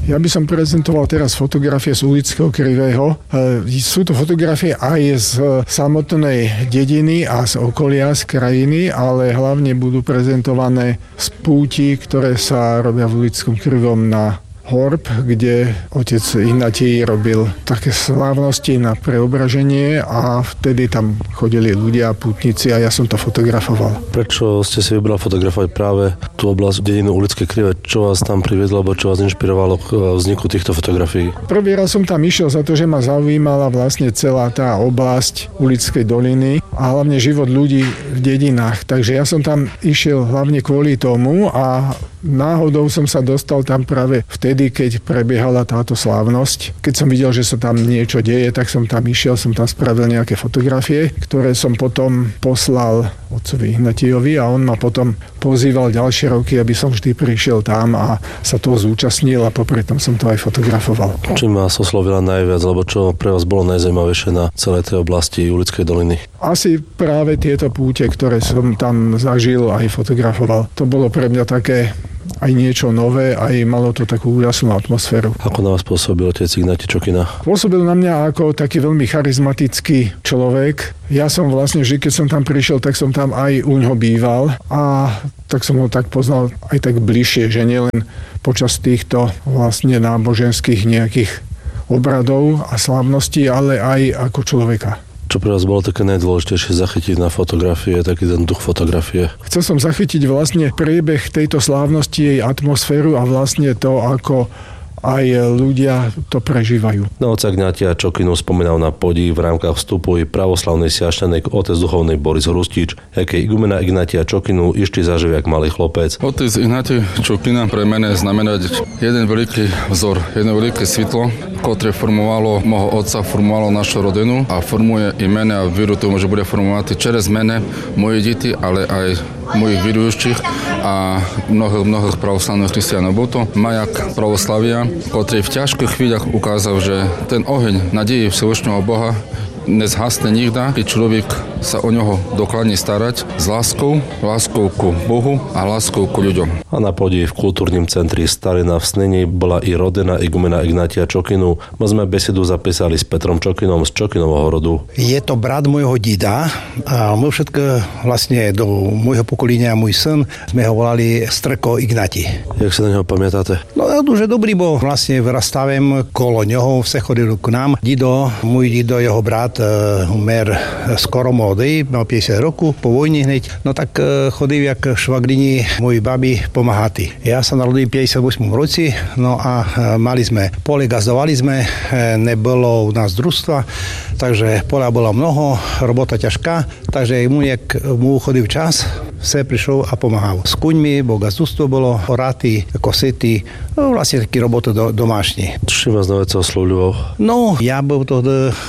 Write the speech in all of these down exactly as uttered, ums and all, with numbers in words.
Ja by som prezentoval teraz fotografie z Ulického Krivého. Sú to fotografie aj z samotnej dediny a z okolia, z krajiny, ale hlavne budú prezentované z púti, ktoré sa robia v Ulickom Krivom na Horb, kde otec Ignatij robil také slávnosti na preobraženie a vtedy tam chodili ľudia, pútnici a ja som to fotografoval. Prečo ste si vybral fotografovať práve tú oblasť dedinu Ulické Krivé? Čo vás tam priviedlo, alebo čo vás inšpirovalo k vzniku týchto fotografií? Prvý raz som tam išiel za to, že ma zaujímala vlastne celá tá oblasť Ulickej doliny a hlavne život ľudí v dedinách. Takže ja som tam išiel hlavne kvôli tomu a náhodou som sa dostal tam práve vtedy, keď prebiehala táto slávnosť. Keď som videl, že sa tam niečo deje, tak som tam išiel, som tam spravil nejaké fotografie, ktoré som potom poslal otcovi Ignatijovi a on ma potom pozýval ďalšie roky, aby som vždy prišiel tam a sa toho zúčastnil a popri tom som to aj fotografoval. Čím vás oslovila najviac, alebo čo pre vás bolo najzaujímavejšie na celej tej oblasti Ulickej doliny? Asi práve tieto púte, ktoré som tam zažil a aj fotografoval. To bolo pre mňa také aj niečo nové, aj malo to takú úžasnú atmosféru. Ako na vás pôsobil otec Ignatij Čokina? Pôsobil na mňa ako taký veľmi charizmatický človek. Ja som vlastne vždy, keď som tam prišiel, tak som tam aj u ňoho býval a tak som ho tak poznal aj tak bližšie, že nielen počas týchto vlastne náboženských nejakých obradov a slávností, ale aj ako človeka. Čo pre vás bolo také najdôležitejšie zachytiť na fotografie, taký ten duch fotografie? Chcel som zachytiť vlastne priebeh tejto slávnosti, jej atmosféru a vlastne to, ako aj ľudia to prežívajú. Na otca Ignatija Čokinu spomínal na podí v rámkach vstupu i pravoslavnej siaštenek otec duchovnej Boris Hrustič, jaký igumena Ignatija Čokinu išli zažil jak malý chlopec. Otec Ignatij Čokina pre mene znamená jeden veľký vzor, jedno veľké svitlo, ktoré formovalo môjho otca, formovalo našu rodinu a formuje i mene a vieru tomu, že bude formovať čerez mene moje deti, ale aj mojich vierujúcich a mnohých, mnohých pravoslavných kresťanov. Bol to majak pravoslavia, ktorý v ťažkých chvíľach ukázal, že ten oheň nadeje Všemožného Boha nezhasne nikda, keď človek sa o ňoho dokladne starať s láskou, láskou ku Bohu a láskou ku ľuďom. A na podí v kultúrnym centri Starina v Snení bola i rodina igumena Ignatija Čokinu. My sme besedu zapísali s Petrom Čokinom z Čokinovho rodu. Je to brat môjho dida a my všetko vlastne do môjho pokolenia, môj syn, sme ho volali Strko Ignatij. Jak sa na neho pamätáte? No duže dobrý bol. Vlastne vyrastávem kolo ňoho, vse chodil k nám. Dido, môj dido, jeho brat umer skoro mladý, mal päťdesiat rokov, po vojni hneď. No tak chodil jak švagrini moji babi pomáhati. Ja sa narodil v päťdesiatom ôsmom roci, no a mali sme pole, gazdovali sme, nebolo u nás družstva, takže pola bolo mnoho, robota ťažká, takže mu, jak mu chodil čas, vse prišiel a pomáhal. S kuňmi, bo gazdovstvo bolo, oráty, kosety, no vlastne taký robot do, domášni. Čím vás najviac oslovľoval? No, ja bol to,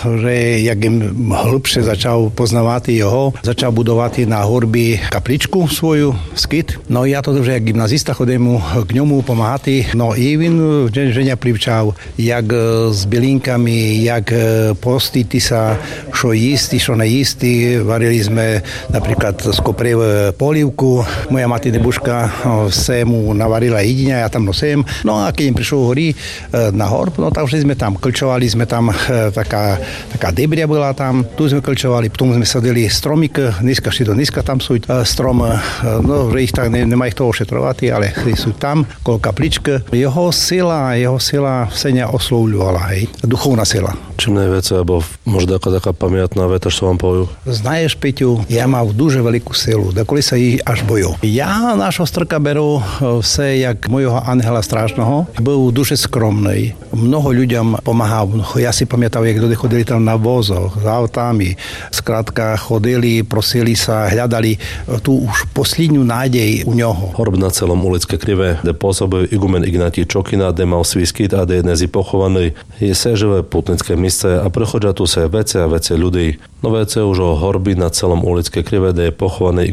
že jak im hlbšie začal poznávať jeho, začal budovať na horby kapličku svoju, skyt. No ja to, že jak gymnazista chodím k ňomu pomáhať, no i він ženia privčal, jak s bylinkami, jak postiť sa, čo jísti, čo nejísti. Varili sme napríklad z kopriev polívku. Moja mati nebuška se mu navarila jediňa, ja tam nosím. No a keď im prišlo horí na horb, no tak už sme tam klčovali, sme tam taká, taká debria bola tam, tu sme klčovali, potom sme sadili stromik, nízka šido, nízka tam sú strom, no že ich tak ne, nemá ich to ošetrovať, ale sú tam, kol kaplička. Jeho sila, jeho sila vsenia oslovľovala, hej, duchovná sila. Čím najviac, alebo možno ako taká pamiatná veta, čo vám pojú? Znaješ, Peťu, ja mám duže veľkú silu, dokoli sa ich až bojil. Ja nášho Strka beru vse, jak mojho anhela strážneho, bol duže skromný. Mnoho ľuďom pomáhal. Ja si pamätám, jak ľudia chodili tam na vozoch, s autami. Skrátka chodili, prosili sa, hľadali tú už poslednú nádej u ňoho. Horb na celom Ulické Krivé, kde pôsobil igumen Ignatij Čokina, kde mal svý skyt a kde je dnes pochovaný. Je seživé putnické místo a prechodia tu sa vece a vece ľudí. No vece už o horby na celom Ulické Krivé, kde je pochovaný igumen Ignatij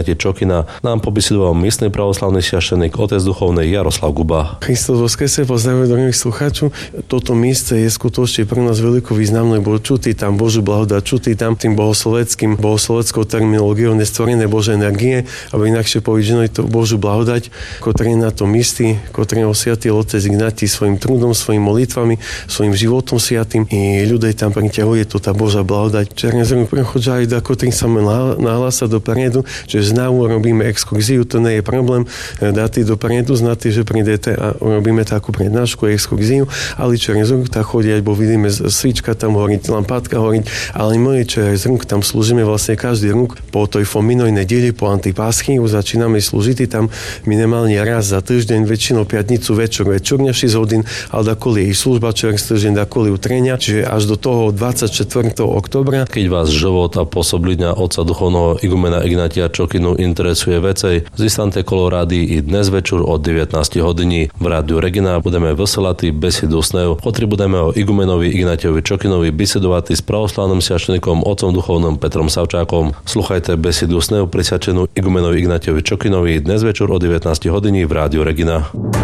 Ignátia Čokina nám pobesedoval miestny pravoslavný sviaštenik otec duchovnej Jaroslav Guba. Kristus voskresie, pozdravujem drahých slucháčov. Toto mieste je skutočne pre nás veľkou významnou, bo čutý tam Božiu blahodať, čutý tam tým bohosloveckým, bohosloveckou terminológiou nestvorené Božej energie, alebo inakšie povedané to Božiu blahodať, ktorý na tom místi, ktorý osviatil otec Ignatí svojim trudom, svojimi molitvami, svojim životom sviatým i ľudia tam priťahuje to tá Božia blahodať. Černe zrejme prechodža aj ako tým sa nahlása dopredu, že znovu robíme exkurziu, to nie je problém dať dopredu, znáte, že prídete a robíme takú prednášku, exkurziu, ale čerez rúk tak chodiať, bo vidíme svička tam horiť, lampátka horiť, ale my čerez rúk tam slúžime vlastne každý rúk po tej fominoj nedeli, po antipáschy, začíname slúžiť tam minimálne raz za týždeň, väčšinou piatnicu večer, večerne šesť hodín, ale dakoli je služba čerez týždeň, dakoli utrenia, čiže až do toho dvadsiateho štvrtého októbra. Keď vás život a pôsoblenia otca duchovného igumena Ignátia Čokinu interesuje vecej, z Istante Kolorády i dnes večer od devätnástej hodiny v Rádiu Regina budeme vysielať besedu snev, ktorý budeme o igumenovi Ignátiovi Čokinovi besedovať s pravoslavným sviašenikom otcom duchovným Petrom Savčákom. Sluchajte besedu snev prisviačenú igumenovi Ignátiovi Čokinovi dnes večer o devätnástej hodiny v Rádiu Regina.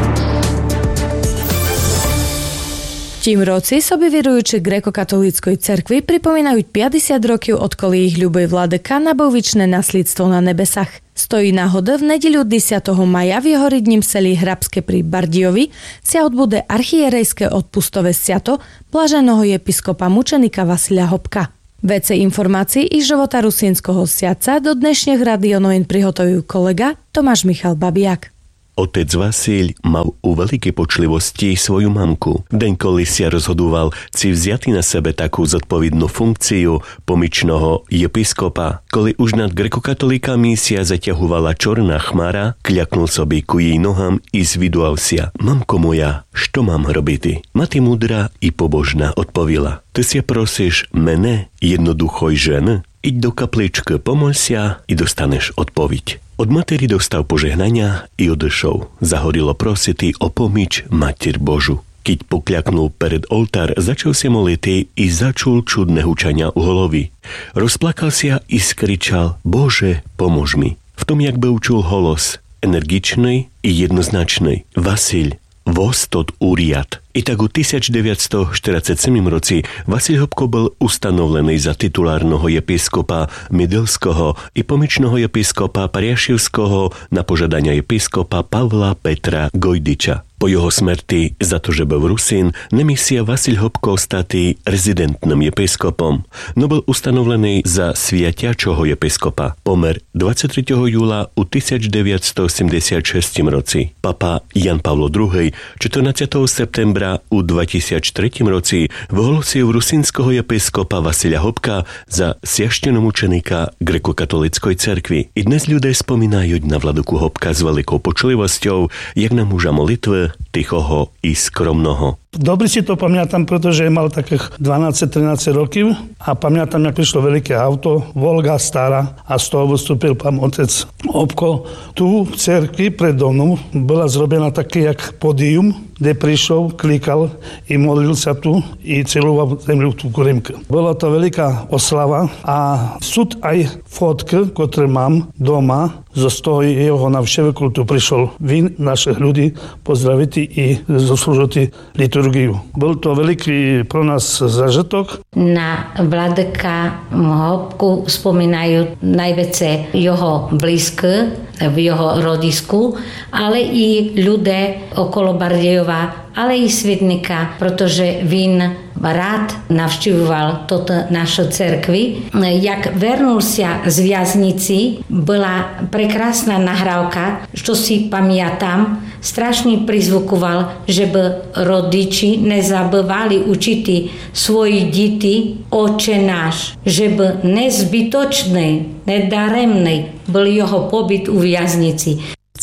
Tým roci soby vierujúci grékokatolíckej cerkvi pripomínajú päťdesiat rokov, odkoli ich ľubej vladyka nabol vičné nasledstvo na nebesách. Stojí náhoda v nedeľu desiateho maja v jeho rodním seli Hrabské pri Bardiovi sa odbude archierejské odpustové sviato blaženého episkopa mučenika Vasilia Hopka. Vece informácií i života rusínskeho sviatca do dnešných radionovín prihotovujú kolega Tomáš Michal Babiak. Otec Vasil mal u veľkej počlivosti svoju mamku. Deň, koli si rozhodoval, si vziati na sebe takú zodpovednú funkciu pomičného episkopa. Koli už nad grekokatolíkami si zaťahovala čorná chmara, kľaknul sobie ku jej nohám i zvidual si: Mamko moja, što mám robiť? Mati múdra i pobožná odpovila: Ty si prosíš mene, jednoduchoj žen? Iď do kapličky, pomôž sa i dostaneš odpoveď. Od materi dostal požehnania i odešol. Zahorilo prosity o pomič Mater Božu. Keď pokľaknul pred oltár, začal si moliti i začul čudné hučania u holovi. Rozplakal sa i skričal: Bože, pomôž mi. V tom, jak by učul holos, energičný i jednoznačný: Vasil, vostot uriad. I tak u devätnásťstoštyridsaťsedem roci Vasil Hopko bol ustanovený za titulárneho episkopa Mydelského i pomičného episkopa Pariašivského na požadania episkopa Pavla Petra Gojdiča. Po jeho smrti, za to, že bol Rusín, nemisia Vasil Hopko stati rezidentným episkopom, no bol ustanovený za sviatiačoho episkopa. Pomer dvadsiateho tretieho júla u devätnásťstoosemdesiatšesť roci. Papa Jan Pavlo druhý čtrnásteho septembra u dvetisíctri roci vyhlásil rusínskeho episkopa Vasilia Hopka za sviaštenomúčenika grekokatolíckej cerkvi. I dnes ľudia spomínajú na vladyku Hopka s veľkou počulivosťou, jak na muža molitve, tichoho i skromného. Dobre si to pamätám, pretože mal takých dvanásť trinásť rokov a pamätám, jak prišlo veľké auto, Volga stará, a z toho vystúpil pán otec Hopko. Tu v cerkvi pred domom bola zrobená také jak pódium, kde prišiel, klikal i modlil sa tu i celoval zemľu tú koremku. Bola to veľká oslava a sú aj fotky, ktoré mám doma, zo toho jeho návštevu, tu prišiel vy, našich ľudí, pozdraviť i zoslúžiť liturgiu. Bol to veľký pro nás zážitok. Na vladyka Hopku spomínajú najväčšie jeho blízky v jeho rodisku, ale i ľudia okolo Bardejova, ale i Svidnika, pretože vin rád navštívoval toto naše cerkvy. Jak vernul sa z viaznici, bola prekrásna nahrávka, čo si pamätám, strašne prizvukoval, že by rodiči nezabývali učiti svoji deti Oče náš, že by nezbytočný, nedaremný bol jeho pobyt u viaznici. V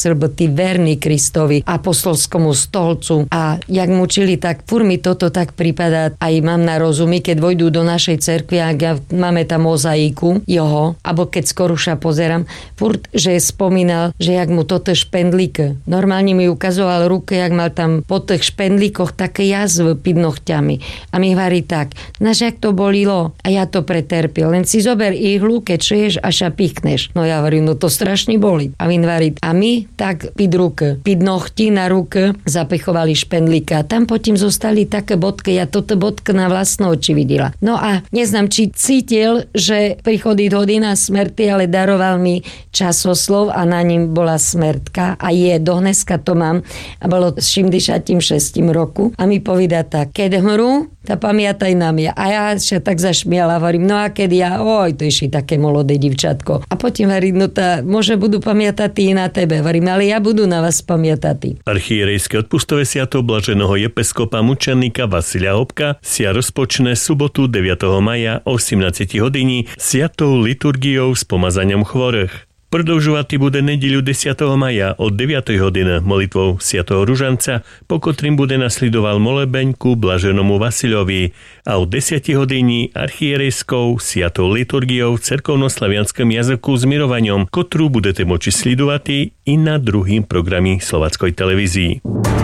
chcel byť tí verní Kristovi, apostolskému stolcu a jak mučili, tak furt mi toto tak pripadá, aj mám na rozumí, keď vojdú do našej cerkvy a ja, máme tam mozaiku jeho, alebo keď skoruša pozerám, furt, že spomínal, že jak mu toto špendlík. Normálne mi ukazoval ruke, jak mal tam po tých špendlíkoch také jazvy pod nohťami. A mi hovorí tak, znaš, jak to bolilo? A ja to preterpil. Len si zober ihlu, keď šuješ a šapichneš. No ja hovorím, no to strašne boli. A mi hovorí, a my tak pod ruke, pod nohti na ruke zapechovali špendlíka. A tam potom zostali také bodky, ja toto bodka na vlastné oči videla. No a neznám, či cítil, že prichodí hodina smrti, ale daroval mi časoslov a na ním bola smrtka a je, do dneska to mám a bolo sedemdesiatšesť roku a mi poveda tak, keď hmru, tá pamiataj na mňa. A ja sa tak zašmiala, hovorím, no a keď ja, oj, to ešte také molodé divčatko. A potom hovorím, no tá, môže budú pamiatať na tebe. Hovorím, ale ja budú na vás pamiatať. Archierejské odpustové sviato blaženého episkopa mučeníka Vasilia Hopka sia rozpočne sobotu deviateho maja o osemnástej hodiny sviatou liturgiou s pomazaniam chorých. Prodlžovať bude nedeľu desiateho maja od deviatej hodiny molitvou svätého Ružanca, po ktorým bude nasledoval molebeň ku blaženomu Vasilovi a o desiatej hodiny archierejskou svätou liturgiou v cerkovnoslavianskom jazyku s mirovaním, ktorú budete moči sledovať i na druhým programe slovenskej televízii.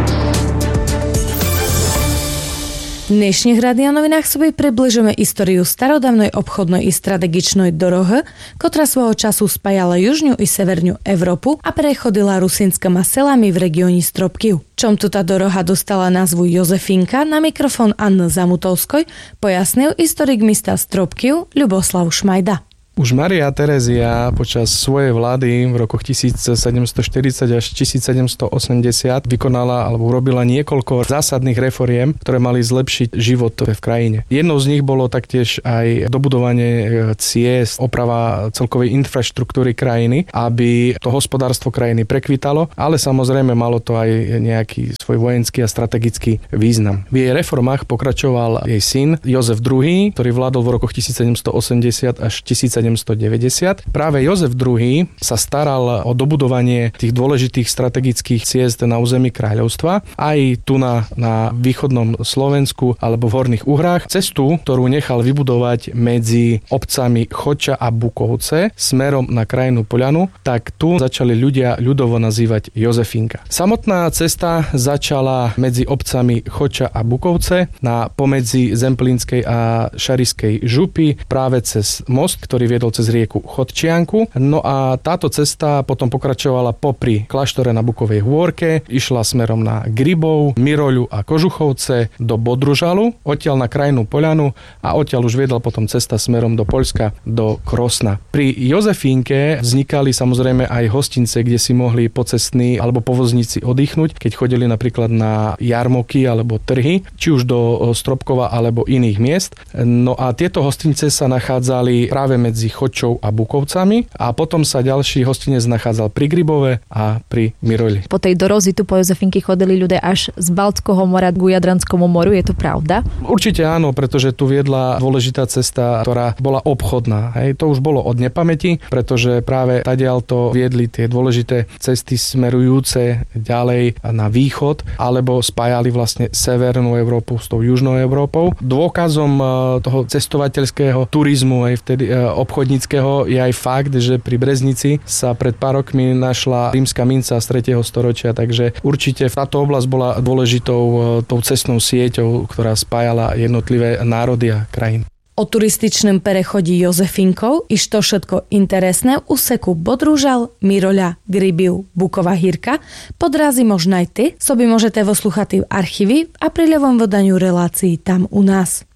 V dnešných radionovinách sobie približujeme históriu starodávnej obchodnej i strategičnej dorohy, ktorá svojho času spájala južňu i severnú Európu a prechodila rusínskými selami v regióne Stropkiv. Čom tu tá doroha dostala názvu Jozefinka, na mikrofón Anny Zamutovskoj pojasnil historik mesta Stropkiv Ľuboslav Šmajda. Už Mária Terezia počas svojej vlády v rokoch tisícsedemstoštyridsať až tisícsedemstoosemdesiat vykonala alebo urobila niekoľko zásadných reforiem, ktoré mali zlepšiť život v krajine. Jednou z nich bolo taktiež aj dobudovanie ciest, oprava celkovej infraštruktúry krajiny, aby to hospodárstvo krajiny prekvitalo, ale samozrejme malo to aj nejaký svoj vojenský a strategický význam. V jej reformách pokračoval jej syn Jozef druhý, ktorý vládol v rokoch tisícsedemstoosemdesiat až tisícsedemstodeväťdesiat. Práve Jozef druhý sa staral o dobudovanie tých dôležitých strategických ciest na území kráľovstva, aj tu na, na východnom Slovensku alebo v Horných Uhrách. Cestu, ktorú nechal vybudovať medzi obcami Choča a Bukovce smerom na krajnú Poľanu, tak tu začali ľudia ľudovo nazývať Jozefinka. Samotná cesta začala medzi obcami Choča a Bukovce na pomedzi Zemplínskej a Šarišskej župy práve cez most, ktorý viedol cez rieku Chodčianku. No a táto cesta potom pokračovala popri kláštore na Bukovej hôrke, išla smerom na Gribov, Miroľu a Kožuchovce do Bodružalu, odtiaľ na krajnú Poľanu a odtiaľ už viedla potom cesta smerom do Poľska, do Krosna. Pri Jozefínke vznikali samozrejme aj hostince, kde si mohli pocestní alebo povozníci oddychnúť, keď chodili napríklad na jarmoky alebo trhy, či už do Stropkova alebo iných miest. No a tieto hostince sa nachádzali práve medzi medzi Chočou a Bukovcami a potom sa ďalší hostinec nachádzal pri Gribove a pri Miroli. Po tej dorozi tu po Jozefinky chodili ľudia až z Baltského mora ku Jadranskému moru, je to pravda? Určite áno, pretože tu viedla dôležitá cesta, ktorá bola obchodná. Hej, to už bolo od nepamäti, pretože práve tadiaľ to viedli tie dôležité cesty smerujúce ďalej na východ, alebo spájali vlastne severnú Európu s tou južnou Európou. Dôkazom toho cestovateľského turizmu aj vtedy obchodníckeho je aj fakt, že pri Breznici sa pred pár rokmi našla rímska minca z tretieho storočia, takže určite táto oblasť bola dôležitou tou cestnou sieťou, ktorá spájala jednotlivé národy a krajiny. O turističnom prechodí Jozefinkou iš to všetko interesné v úseku Bodružal, Miroľa, Gribiv, Buková Hírka podrazí možno aj ty, soby môžete voslúchať v archívi v apríľovom vydaniu relácií Tam u nás.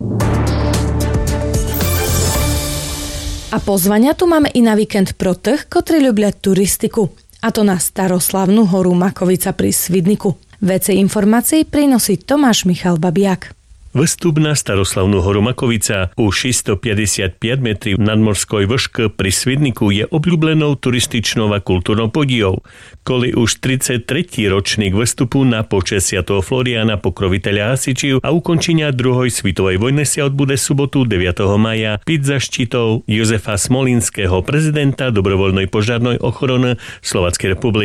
A pozvania tu máme i na víkend pro tých, ktorí ľubia turistiku. A to na staroslavnú horu Makovica pri Svidniku. Viacej informácií prinosí Tomáš Michal Babiak. Vstup na staroslavnú horu Makovica u šesťstopäťdesiatpäť metrov nadmorskej výšky pri Svidniku je obľúbenou turističnou a kultúrnou podijou. Koli už tridsiaty tretí ročník vstupu na počesť svätého Floriána pokroviteľa hasičov a ukončenia druhej svetovej vojny sa odbude sobotu deviateho maja pod zaštitou Jozefa Smolinského, prezidenta dobrovoľnej požiarnej ochrany Slovenskej republiky.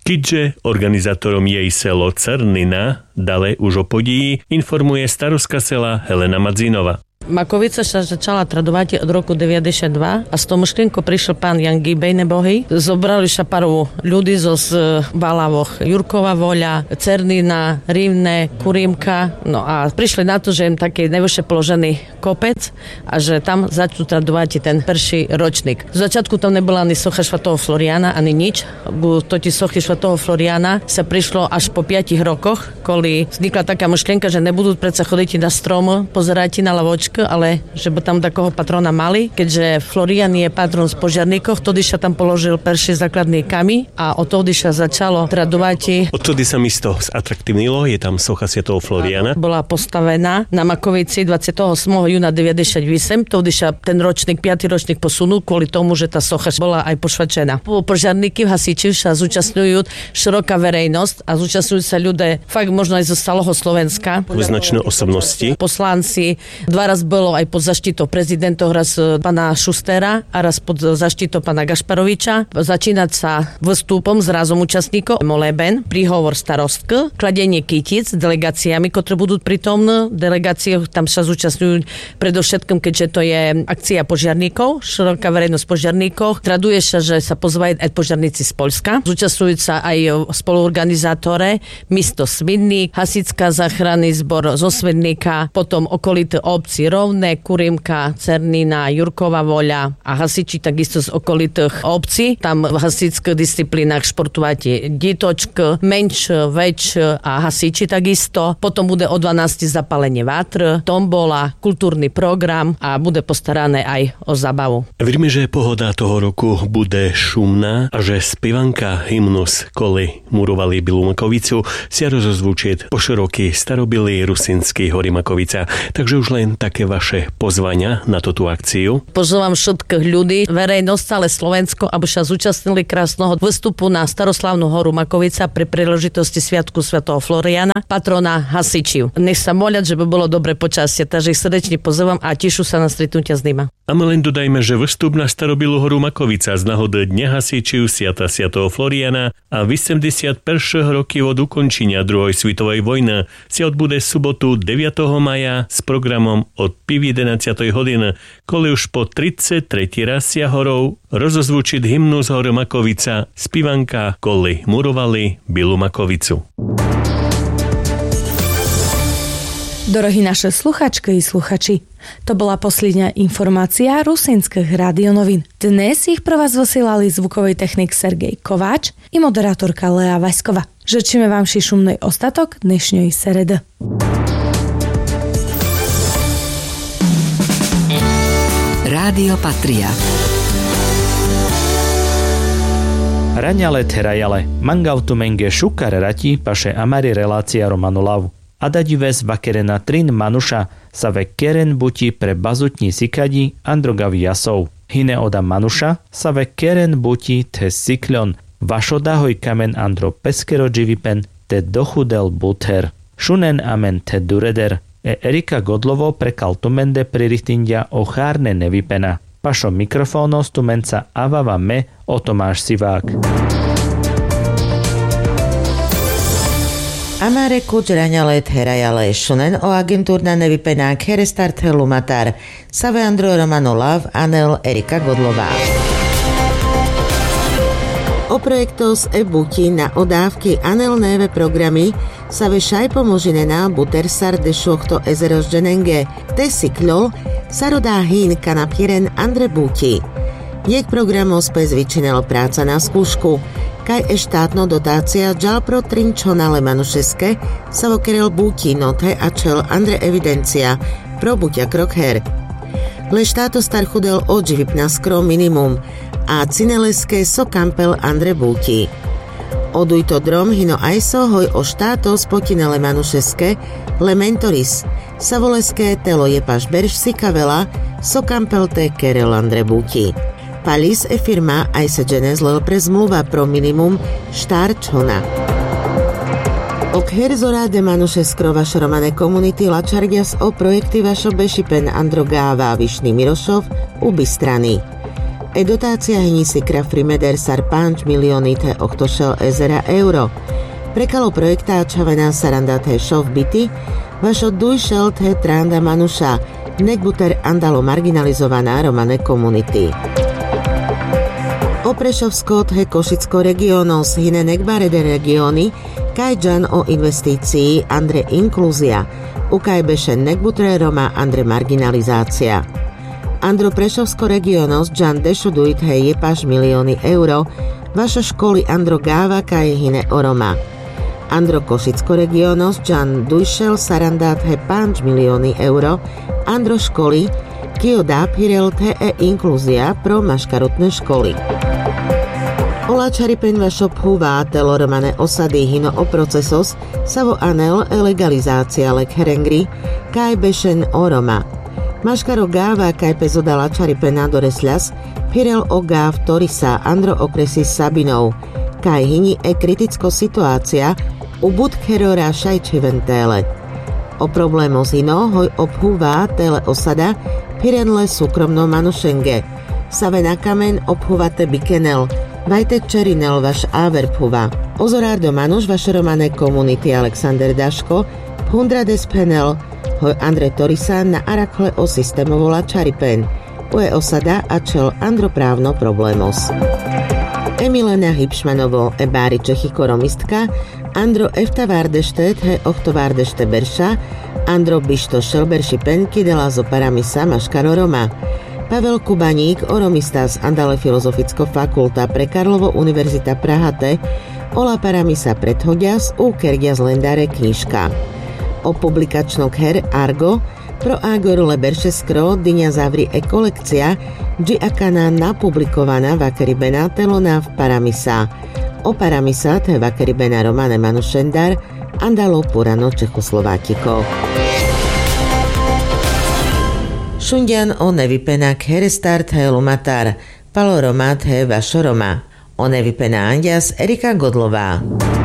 Keďže organizátorom jej selo Cernina dále už o podíji, informuje starostka sela Helena Madzínova. Makovica sa začala tradovať od roku deväťdesiatdva a s tou myšlienkou prišiel pán Jan Gibej nebohy. Zobrali sa pár ľudí zo z Valavoch. Jurkova Voľa, Cernina, Rivne, Kurímka. No a prišli na to, že im taký najvyššie položený kopec a že tam začnú tradovať ten prvý ročník. Z začiatku tam nebola ani socha svätého Floriana, ani nič. Toti sochy svätého Floriana sa prišlo až po piatich rokoch, koli vznikla taká myšlienka, že nebudú predsa chodiť na strom, pozerať na lavočky, ale že by tam takého patrona mali, keďže Florian je patron z požiarníkov, vtedy sa tam položil prvý základný kami a odtedy sa začalo tradovať. Odtedy sa misto zatraktívnilo, je tam socha svätého Floriana. Bola postavená na Makovici dvadsiateho ôsmeho júna deväťdesiatosem, vtedy sa ten ročník, piaty ročník posunul kvôli tomu, že tá socha bola aj pošvačená. Požiarníky v hasiči sa zúčastňujú široká verejnosť a zúčastňujú sa ľudia fakt možno aj zo celého Slovenska. Vyznačné osobnosti. Poslanci, dva raz bolo aj pod zaštitou prezidentov, raz pana Šustera a raz pod zaštitou pana Gašparoviča. Začínať sa vstupom s rázom účastníkov, moleben, príhovor starostk, kladenie kytíc s delegáciami, ktoré budú prítomné. Delegácie tam sa zúčastňujú predovšetkým, keďže to je akcia požiarníkov, široká verejnosť požiarníkov. Traduje sa, že sa pozvajú aj požiarníci z Poľska. Zúčastňujú sa aj spoluorganizátore, mesto Svidník, hasičská záchranný zbor zo Svidníka, potom okolité obci Rovné, Kurímka, Cernina, Jurkova Voľa a hasiči takisto z okolitých obcí. Tam v hasičských disciplínach športovať ditočk, menš, väč a hasiči takisto. Potom bude o dvanástej zapálenie vátr, tombola, kultúrny program a bude postarané aj o zábavu. Veríme, že pohoda toho roku bude šumná a že spivanka hymnus Koli murovali Bilu Makovicu si rozozvučiť po široký starobilý Rusinský hory Makovica. Takže už len také vaše pozvania na túto akciu. Pozývam všetkých ľudí, verejnosť, celé Slovensko, aby sa zúčastnili krásneho výstupu na staroslávnu horu Makovica pri príležitosti Sviatku svätého Floriana, patrona hasičiv. Nech sa molia, že by bolo dobre počasie, takže ich srdečne pozývam a tešu sa na stretnutia s nimi. A my len dodajme, že výstup na starobilú horu Makovica z náhody Dňa hasičiv Sviata svätého Floriana a osemdesiatjeden roky od ukončenia druhej svetovej vojny si odbude sobotu deviateho maja s programom od pів jedenásť hodín, koli už po tridsaťtretí raz sia horou rozozvučiť hymnu z hory Makovica spivanka Koli murovali Bilu Makovicu. Dorohí naše sluchačky i sluchači, to bola posledná informácia Rusínskych radionovín. Dnes ich pro vás vysielali zvukový technik Sergej Kováč i moderátorka Lea Vaskova. Žečíme vám šumnej ostatok dnešnej seredy. Rádio Patria. Raňale terajale, mangautu menge šukar rati paše amari relácia Romanu Lavu. Adadives vakerena trin manuša sa vekeren buti pre bazutní sikadi androgavi jasov. Hine oda manuša sa vekeren buti te sikľon. Vašodahoj kamen andro peskero dživipen te dochudel buther. Šunen amen te dureder. E Erika Godlovo pre kaltumende pririchtindia o chárne nevypena. Pašo mikrofónos tumenca avava me o Tomáš Sivák. Amare kučraňale therajale šunen o agentúrna nevypenák herestarte lumatar Save Andro Romano Lav Anel Erika Godlová. O projektos e buti na odávky Anel neve programy sa vešaj pomožinená butersar de šochto ezeros dženenge te sikľol sa rodá hín kanapieren Andre buti. Jek programos pes vyčinelo práca na skúšku, kaj e štátno dotácia džal pro trinčona le manušeske sa vokerel buti note a čel Andre evidencia pro buťa krok her. Le štáto star chudel odživip na skro minimum a cineleské so kampel Andre buti. Oduj to drom hino aj so hoj o štáto spotinele manušeske le mentoris sa voleské telo je paš berž si kavela so kampel te kerel Andre buti. Palis e firma aj sa dženez lel pre zmluva pro minimum štár čona. Ok herzora de manušeskro vašo romane komunity lačardias o projekty vašo bešipen Androgáva Višný Mirošov u Bystrany. Edutácia hinissikre Frimedersar પાંચ milionit oktošel ezera euro. Prekalo projektáčavena sarandate šovbity, vašo dujšelt he tranda manuša, nekbuter andalo marginalizovaná romane komunity. O Prešovskot he Košicko regionos hine nekbarede regiony, kajđan o investícii andre inklúzia, ukajbeše nekbutre Roma andre marginalizácia. Andro Prešovsko regionos džan dešudujt he jepaš milióny euro, vaša školy andro gáva kaj hine o Roma. Andro Košicko regionos džan dujšel sarandát he પાંચ milióny euro, andro školy, kio dá pirel te e inklúzia pro maškarutné školy. Ola čaripen vašo phuvá telo romane osady hino o procesos savo anel e legalizácia lek herengri, kaj bešen o Roma. Maškaro gáva kaj pezodala čaripena do resľas, pirel o gáv torisa andro okresis Sabinov, kaj hini e kriticko situácia u budkerora šajčiventéle. O problémos hino hoj obhúvá tele osada pirenle súkromno manušenge. Save na kamen obhúvate bikenel, vajtek čerinel vaš áverphuva. Ozorárdo manuš vaše romane komunity Alexander Daško, hundrades penel, hoj Andre Torisan na arakle o systémovola čaripen. Ue osada a čel androprávno problémos. Emilena Hipšmanovo e bári Čechy koromistka, Andro Eftavárdeštet he Ochtovárdešte Berša, Andro Bišto Šelberši Penky dela zo paramisa Maškaro Roma. Pavel Kubaník, oromista z Andale Filozoficko fakulta pre Karlovo Univerzita Prahate, ola paramisa predhodias u kergias lendare knižka. O publikačnog her Argo, pro Agorule Beršeskro, dyňa zavri e kolekcia, dži akana napublikovaná vakeribena telona v paramisa. O paramisa te vakeribena romane manušendar, andalo purano Čechoslovákiko. Šundian o nevypenak herestart he lumatar, paloromat he vašoroma. O nevypená andias Erika Godlová.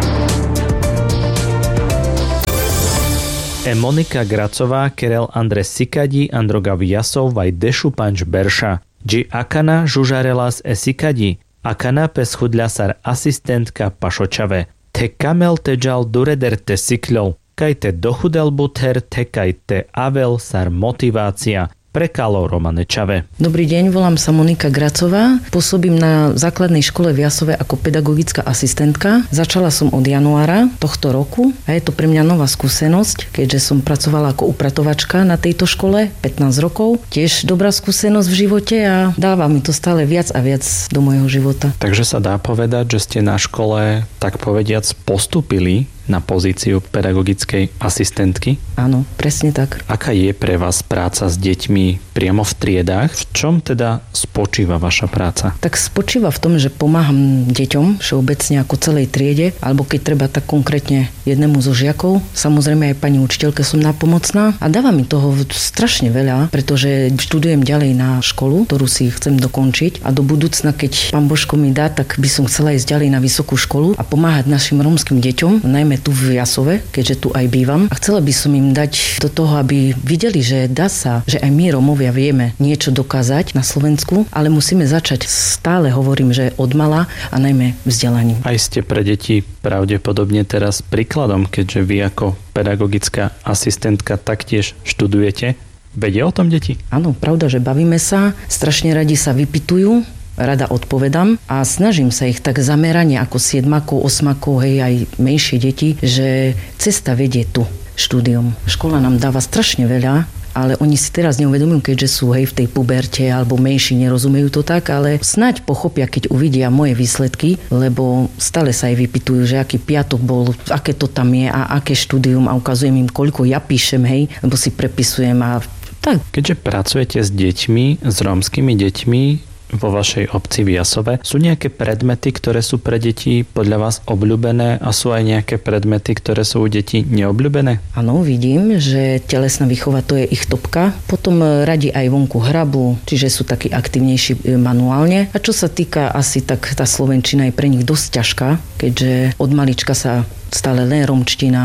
E Monika Gracová, Kerel Andres Sikadi, Androgav Jasov, Vaj Dešu Panč Berša. Dži akana žužarelas e Sikadi, akana pes chudľasar asistentka Pašočave. Te kamel te džal dureder te sikľol, kaj te dochudel buther, te kaj te avel sar motivácia. Prekalo Romane Čave. Dobrý deň, volám sa Monika Gracová. Pôsobím na základnej škole v Jasove ako pedagogická asistentka. Začala som od januára tohto roku a je to pre mňa nová skúsenosť, keďže som pracovala ako upratovačka na tejto škole pätnásť rokov. Tiež dobrá skúsenosť v živote a dáva mi to stále viac a viac do môjho života. Takže sa dá povedať, že ste na škole, tak povediac, postúpili na pozíciu pedagogickej asistentky? Áno, presne tak. Aká je pre vás práca s deťmi priamo v triedách? V čom teda spočíva vaša práca? Tak spočíva v tom, že pomáham deťom všeobecne ako celej triede, alebo keď treba tak konkrétne jednému zo žiakov. Samozrejme aj pani učiteľke som nápomocná a dáva mi toho strašne veľa, pretože študujem ďalej na školu, ktorú si chcem dokončiť a do budúcna, keď pán Božko mi dá, tak by som chcela ísť ďalej na vysokú školu a pomáhať našim rómskym deťom, najmä tu v Jasove, keďže tu aj bývam. A chcela by som im dať do toho, aby videli, že dá sa, že aj my Rómovia vieme niečo dokázať na Slovensku, ale musíme začať, stále hovorím, že od mala a najmä vzdelaním. Aj ste pre deti pravdepodobne teraz príkladom, keďže vy ako pedagogická asistentka taktiež študujete. Vedia o tom deti? Áno, pravda, že bavíme sa, strašne radi sa vypytujú, rada odpovedám a snažím sa ich tak zamerane ako siedmakov, osmakov, hej, aj menšie deti, že cesta vedie tu štúdium. Škola nám dáva strašne veľa, ale oni si teraz neuvedomujú, keďže sú hej v tej puberte alebo menší, nerozumejú to tak, ale snáď pochopia, keď uvidia moje výsledky, lebo stále sa aj vypytujú, že aký piatok bol, aké to tam je a aké štúdium a ukazujem im, koľko ja píšem, hej, lebo si prepisujem a tak. Keďže pracujete s deťmi, s rómskymi deťmi, vo vašej obci v Jasove. Sú nejaké predmety, ktoré sú pre deti podľa vás obľúbené a sú aj nejaké predmety, ktoré sú u detí neobľúbené? Áno, vidím, že telesná výchova to je ich topka. Potom radi aj vonku hrabu, čiže sú takí aktívnejší manuálne. A čo sa týka asi, tak tá slovenčina je pre nich dosť ťažká, keďže od malička sa stále len romčtina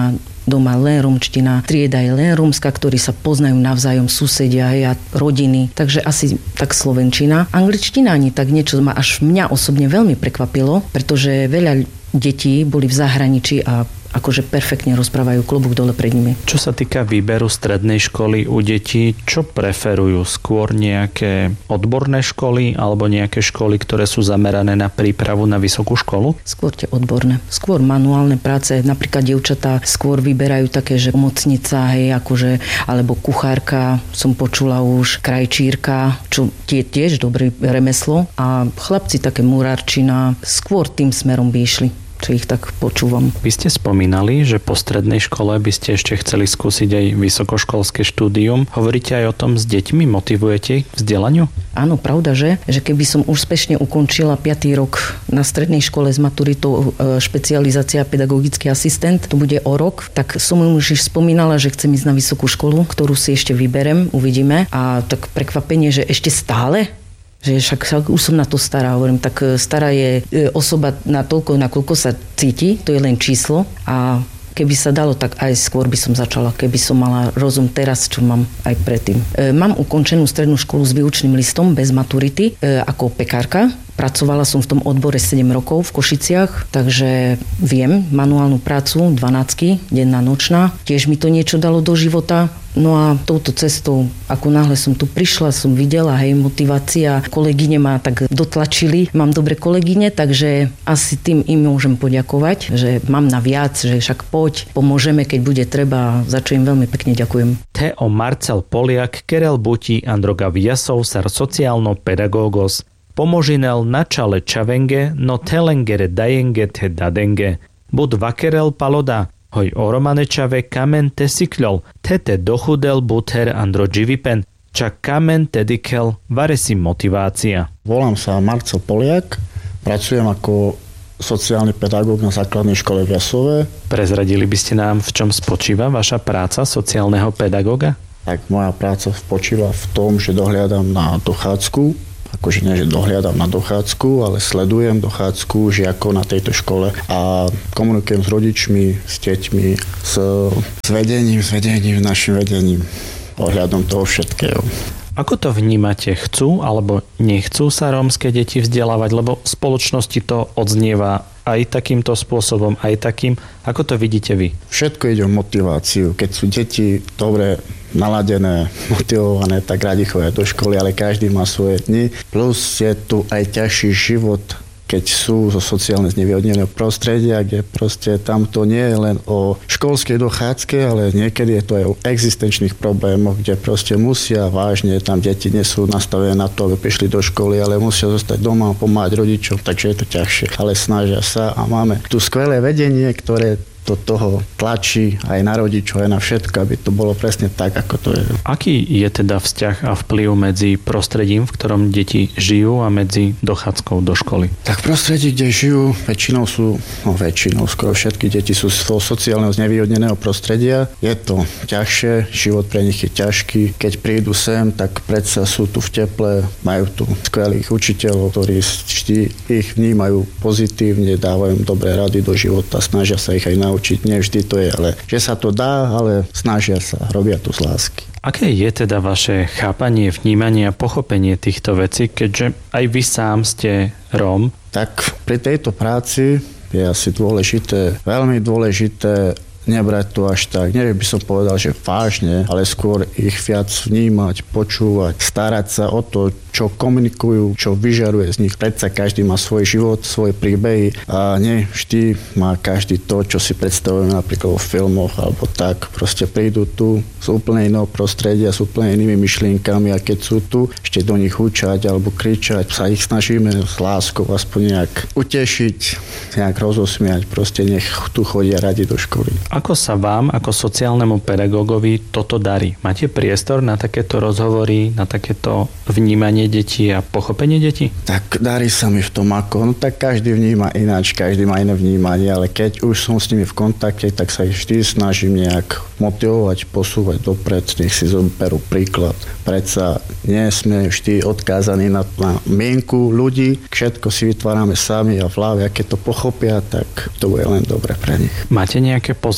doma len rumčtina, trieda je len rumská, ktorí sa poznajú navzájom, susedia hej, a rodiny, takže asi tak slovenčina. Angličtina ani tak niečo ma až mňa osobne veľmi prekvapilo, pretože veľa detí boli v zahraničí a akože perfektne rozprávajú, klobúk dole pred nimi. Čo sa týka výberu strednej školy u detí, čo preferujú? Skôr nejaké odborné školy alebo nejaké školy, ktoré sú zamerané na prípravu na vysokú školu? Skôr tie odborné. Skôr manuálne práce. Napríklad dievčatá skôr vyberajú také, že pomocnica, hej, akože, alebo kuchárka, som počula už, krajčírka, čo tie tiež dobré remeslo. A chlapci také murárčina, skôr tým smerom by išli, čo ich tak počúvam. Vy ste spomínali, že po strednej škole by ste ešte chceli skúsiť aj vysokoškolské štúdium. Hovoríte aj o tom s deťmi? Motivujete ich k vzdelaniu? Áno, pravda, že? Že keby som úspešne ukončila piaty rok na strednej škole s maturitou špecializácia pedagogický asistent, to bude o rok, tak som mu už spomínala, že chcem ísť na vysokú školu, ktorú si ešte vyberem, uvidíme. A tak prekvapenie, že ešte stále? Že však, však už som na to stará, hovorím, tak stará je osoba na toľko, na koľko sa cíti, to je len číslo a keby sa dalo, tak aj skôr by som začala, keby som mala rozum teraz, čo mám aj predtým. E, mám ukončenú strednú školu s výučným listom bez maturity e, ako pekárka. Pracovala som v tom odbore sedem rokov v Košiciach, takže viem manuálnu prácu, dvanáctky, denná, nočná. Tiež mi to niečo dalo do života. No a touto cestou, ako náhle som tu prišla, som videla, hej, motivácia. Kolegyne ma tak dotlačili, mám dobre kolegyne, takže asi tým im môžem poďakovať, že mám na viac, že však poď, pomôžeme, keď bude treba. Za čo im veľmi pekne ďakujem. Teo Marcel Poliak, Kerel Buti, Androga Viasov, Sar sociálno-pedagógos. Pomožinel na čale čavenge, no telengere dajenge te dadenge. Bud vakerel paloda, hoj oromanečave kamen te sikľol, tete dochudel buter andro dživipen, čak kamen tedikel varesi motivácia. Volám sa Marcel Poliak, pracujem ako sociálny pedagóg na základnej škole v Jasove. Prezradili by ste nám, v čom spočíva vaša práca sociálneho pedagóga? Tak moja práca spočíva v tom, že dohliadam na dochádzku, akože nie, že dohliadam na dochádzku, ale sledujem dochádzku žiakov na tejto škole a komunikujem s rodičmi, s deťmi, s, s vedením, s vedením, našim vedením, ohľadom toho všetkého. Ako to vnímate? Chcú alebo nechcú sa rómske deti vzdelávať? Lebo v spoločnosti to odznieva aj takýmto spôsobom, aj takým. Ako to vidíte vy? Všetko ide o motiváciu. Keď sú deti dobre naladené, motivované, tak radi chodia do školy, ale každý má svoje dni. Plus je tu aj ťažší život, keď sú zo sociálne znevýhodneného prostredia, kde proste tam to nie je len o školskej dochádzke, ale niekedy je to aj o existenčných problémoch, kde proste musia vážne, tam deti nie sú nastavené na to, aby prišli do školy, ale musia zostať doma a pomáhať rodičom, takže je to ťažšie. Ale snažia sa a máme tu skvelé vedenie, ktoré do toho tlačí aj na rodičov, aj na všetko, aby to bolo presne tak, ako to je. Aký je teda vzťah a vplyv medzi prostredím, v ktorom deti žijú a medzi dochádzkou do školy? Tak v prostredí, kde žijú, väčšinou sú, no väčšinou, skoro všetky deti sú z toho sociálneho znevýhodneného prostredia. Je to ťažšie, život pre nich je ťažký. Keď prídu sem, tak predsa sú tu v teple, majú tu skvelých učiteľov, ktorí vždy ich vnímajú pozitívne, dávajú dobré rady do života, snažia sa ich aj naučiť. Učiť, nie vždy to je, ale že sa to dá, ale snažia sa, robia to z lásky. Aké je teda vaše chápanie, vnímanie a pochopenie týchto vecí, keďže aj vy sám ste Róm? Tak pri tejto práci je asi dôležité, veľmi dôležité nebrať to až tak, neviem, by som povedal, že vážne, ale skôr ich viac vnímať, počúvať, starať sa o to, čo komunikujú, čo vyžaruje z nich. Predsa každý má svoj život, svoje príbehy a nie vždy má každý to, čo si predstavujeme napríklad vo filmoch alebo tak. Proste prídu tu z úplne iného prostredia, s úplne inými myšlienkami a keď sú tu, ešte do nich hučať alebo kričať, sa ich snažíme s láskou aspoň nejak utešiť, nejak rozosmiať, proste nech tu chodia radi do školy. Ako sa vám, ako sociálnemu pedagógovi, toto darí? Máte priestor na takéto rozhovory, na takéto vnímanie detí a pochopenie detí? Tak darí sa mi v tom ako, no tak každý vníma ináč, každý má iné vnímanie, ale keď už som s nimi v kontakte, tak sa ich vždy snažím nejak motivovať, posúvať dopred, nech si zoberú príklad. Predsa nie sme vždy odkázaní na, na mienku ľudí, všetko si vytvárame sami a v hlave, a keď to pochopia, tak to bude len dobre pre nich. Máte nejaké pozitívne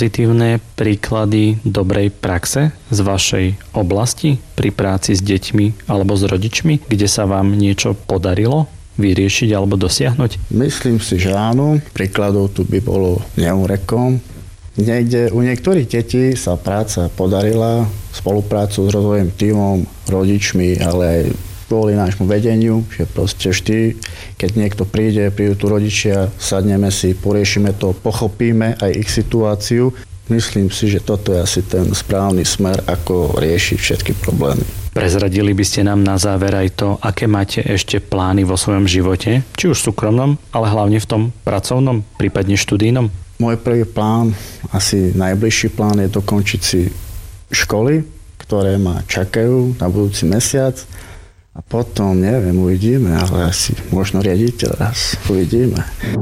pozitívne príklady dobrej praxe z vašej oblasti pri práci s deťmi alebo s rodičmi, kde sa vám niečo podarilo vyriešiť alebo dosiahnuť? Myslím si, že áno. Príkladov tu by bolo neurekom. Niekde u niektorých detí sa práca podarila, spoluprácu s rozvojovým tímom, rodičmi, ale aj kvôli nášmu vedeniu, že proste vždy, keď niekto príde, prídu tu rodičia, sadneme si, poriešime to, pochopíme aj ich situáciu. Myslím si, že toto je asi ten správny smer, ako riešiť všetky problémy. Prezradili by ste nám na záver aj to, aké máte ešte plány vo svojom živote, či už súkromnom, ale hlavne v tom pracovnom, prípadne študijnom? Môj prvý plán, asi najbližší plán je dokončiť si školy, ktoré ma čakajú na budúci mesiac. A potom, neviem, uvidíme, ale asi možno riaditeľ raz. Uvidíme.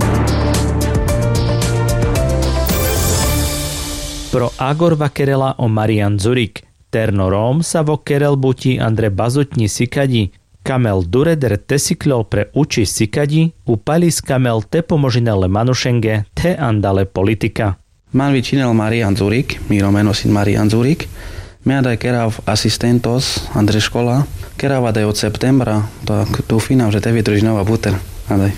Pro Agor Vakerela o Marian Zurik, Terno Róm sa vo Kerel buti Andre Bazutni Sikadi, Kamel Dureder Tesiklol pre uči Sikadi, Upalis Kamel te pomožinele Manušenge, te andale politika. Man vicinel Marian Zurik, Miro menosin Marian Zurik, Meadaj kerav asistentos Andre škola, kerava daj od septembra, tak dúfam, že te vydrží nová buter. Adaj.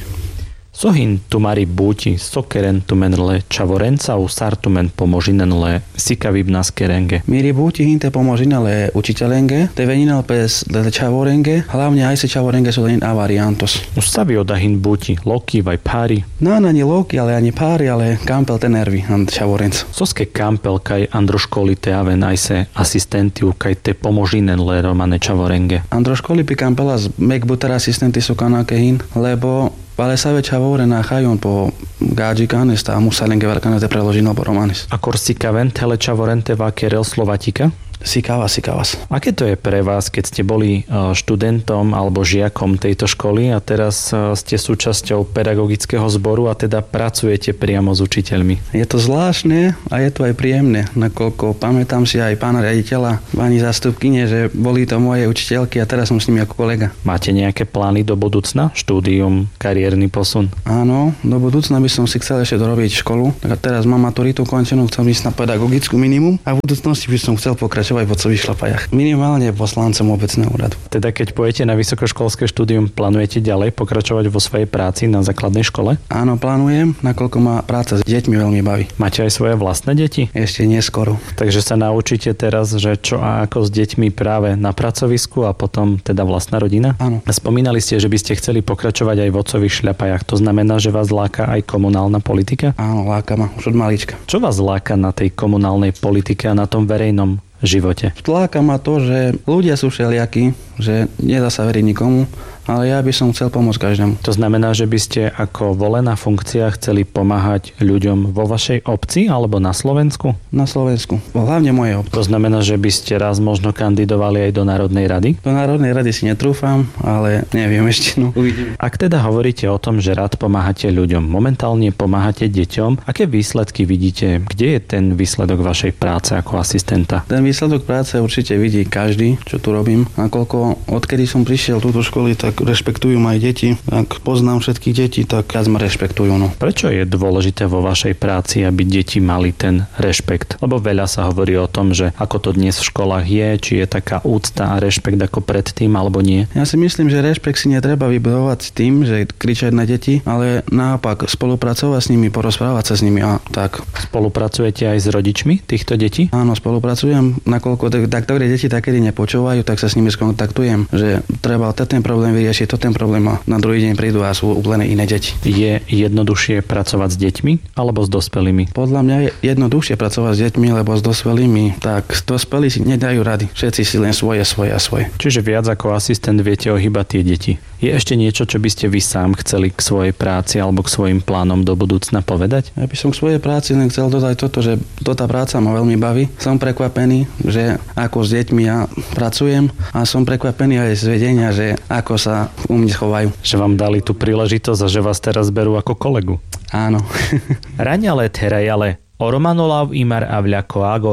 Sohin tumari búti, sokeren tumenle čavorenca u sartumen pomožinenle sikavibnas kerenge. Miri búti hinte pomožinele učiteľenge, te veninel pes le čavorenge, hlavne aj se čavorenge sú len avariantos. Ustavi odahin búti, loki vaj pári. No, ani loki, ale ani pári, ale kampel te nervi, and čavorenc. Soske kampel kaj andro školi te aven aj se asistentiu kaj te pomožinenle romane čavorenge. Andro školi pi kampela z mekbuter asistenti sú kanakehin, lebo ale sa väčšia na chajon po gádžikanes a musalen gevarkanes de preložino po romanes. A korsikaven tele čavorente vakerel Slovatika? Sikava, sikavas. Aké to je pre vás, keď ste boli študentom alebo žiakom tejto školy a teraz ste súčasťou pedagogického zboru a teda pracujete priamo s učiteľmi? Je to zvláštne a je to aj príjemné, nakoľko pamätám si aj pána riaditeľa, pani zástupkyne, že boli to moje učiteľky a teraz som s nimi ako kolega. Máte nejaké plány do budúcna? Štúdium, kariérny posun? Áno, do budúcna by som si chcel ešte dorobiť školu. Tak teraz mám maturitu končenú, chcem ísť na pedagogickú minimum a v budúcnosti by som chcel pokračovať aj v otcových šlapajach. Minimálne poslancom obecného úradu. Teda keď pôjdete na vysokoškolské štúdium, plánujete ďalej pokračovať vo svojej práci na základnej škole? Áno, plánujem, nakoľko ma práca s deťmi veľmi baví. Máte aj svoje vlastné deti? Ešte neskoro. Takže sa naučíte teraz, že čo a ako s deťmi práve na pracovisku a potom teda vlastná rodina? Áno. Spomínali ste, že by ste chceli pokračovať aj v otcových šľapajach. To znamená, že vás láka aj komunálna politika? Áno, láka ma už od malička. Čo vás láka na tej komunálnej politike a na tom verejnom živote? Tláka ma to, že ľudia sú všelijakí, že nedá sa veriť nikomu, ale ja by som chcel pomôcť každému. To znamená, že by ste ako volená funkcia chceli pomáhať ľuďom vo vašej obci alebo na Slovensku? Na Slovensku, hlavne moje obci. To znamená, že by ste raz možno kandidovali aj do Národnej rady? Do Národnej rady si netrúfam, ale neviem ešte, no uvidím. Ak teda hovoríte o tom, že rád pomáhate ľuďom, momentálne pomáhate deťom, aké výsledky vidíte? Kde je ten výsledok vašej práce ako asistenta? Ten výsledok práce určite vidí každý, čo tu robím. Nakoľko odkedy som prišiel túto školy, tak rešpektujú ma aj deti. Ak poznám všetkých detí, tak viac ma rešpektujú. No. Prečo je dôležité vo vašej práci, aby deti mali ten rešpekt? Lebo veľa sa hovorí o tom, že ako to dnes v školách je, či je taká úcta a rešpekt ako predtým, alebo nie. Ja si myslím, že rešpekt si netreba vybudovať tým, že kričať na deti, ale naopak spolupracovať s nimi, porozprávať sa s nimi a tak. Spolupracujete aj s rodičmi týchto detí? Áno, spolupracujem. Nakoľko tak ktoré deti takedy nepočúvajú, tak sa s nimi skontaktujem, že treba ten problém vyriešiť, to ten problém a na druhý deň prídu a sú úplne iné deti. Je jednoduchšie pracovať s deťmi alebo s dospelými? Podľa mňa je jednoduchšie pracovať s deťmi, lebo s dospelými, tak dospelí si nedajú rady. Všetci si len svoje, svoje a svoje. Čiže viac ako asistent viete ohýbať tie deti. Je ešte niečo, čo by ste vy sám chceli k svojej práci alebo k svojim plánom do budúcna povedať? Ja by som k svojej práci len chcel dodať toto, že tá práca ma veľmi baví. Som prekvapený, že ako s deťmi ja pracujem a som prekvapený aj z vedenia, že ako sa u mňa chovajú. Že vám dali tú príležitosť a že vás teraz berú ako kolegu. Áno. Raňale terajale, o Romanolav imar avľako Agor,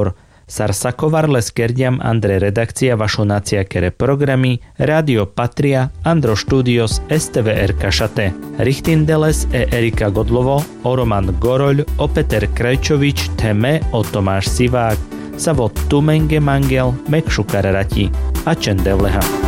Sarsakovarle skerdiam Andre redakcia vašo nacia kere programy Radio Patria, Andro Studios, es té vé er Kašate. Richtindeles e Erika Godlovo, o Roman Goroľ, o Peter Krajčovič, Teme, o Tomáš Sivák, Savo Tumenge Mangel, Mek Šukar Rati a Čendevleha.